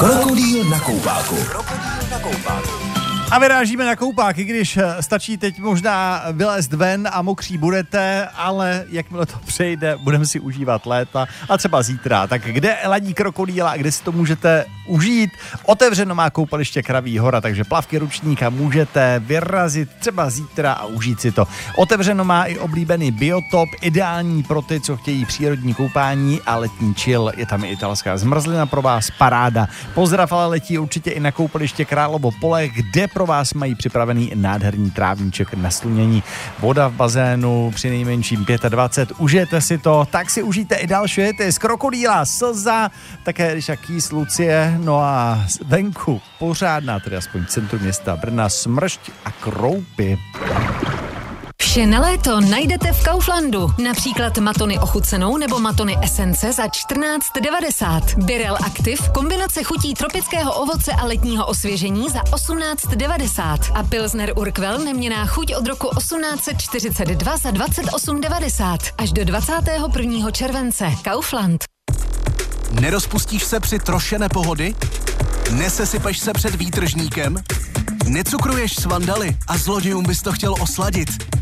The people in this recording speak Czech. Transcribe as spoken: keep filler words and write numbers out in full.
Krokodýl na koupáku. A vyrážíme na koupák, i když stačí teď možná vylézt ven a mokří budete, ale jakmile to přejde, budeme si užívat léta a třeba zítra. Tak kde ladí krokodýla a kde si to můžete užít? Otevřeno má koupaliště Kraví hora, takže plavky ručníka můžete vyrazit třeba zítra a užít si to. Otevřeno má i oblíbený biotop, ideální pro ty, co chtějí přírodní koupání a letní chill. Je tam i italská zmrzlina pro vás, paráda. Pozdrav ale letí určitě i na koupaliště Královo pole, kde pro vás mají připravený nádherný trávníček na slunění. Voda v bazénu při nejmenším dvacet pět. Užijete si to, tak si užijte i další hity z Krokodýla, Slza, také když Kýs, Lucie, no a venku pořádná, tedy aspoň centrum města Brna, smršť a kroupy. Vše na léto najdete v Kauflandu. Například matony ochucenou nebo matony esence za čtrnáct devadesát. Birel Active, kombinace chutí tropického ovoce a letního osvěžení za osmnáct devadesát. A Pilsner Urquell neměnná chuť od roku osmnáct set čtyřicet dva za dvacet osm devadesát. Až do dvacátého prvního července. Kaufland. Nerozpustíš se při trošené pohody? Nesesypeš se před výtržníkem? Necukruješ svandaly a zlodějům bys to chtěl osladit?